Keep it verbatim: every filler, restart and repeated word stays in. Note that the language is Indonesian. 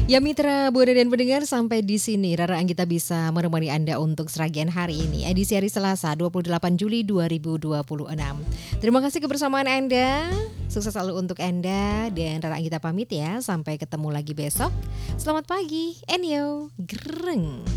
Ya Mitra, Buana dan pendengar, sampai di sini Rara Anggita bisa menemani Anda untuk seragian hari ini, edisi hari Selasa dua puluh delapan Juli dua ribu dua puluh enam. Terima kasih kebersamaan Anda, sukses selalu untuk Anda, dan Rara Anggita pamit ya, sampai ketemu lagi besok. Selamat pagi, Enyo, Greng.